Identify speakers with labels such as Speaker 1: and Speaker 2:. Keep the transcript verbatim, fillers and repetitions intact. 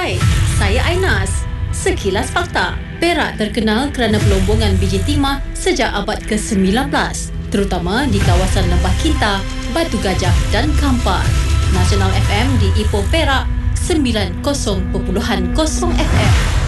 Speaker 1: Hai, saya Ainas. Sekilas fakta. Perak terkenal kerana pelombongan biji timah sejak abad ke sembilan belas, terutama di kawasan Lembah Kinta, Batu Gajah dan Kampar. Nasional F M di Ipoh Perak sembilan puluh kosong F M.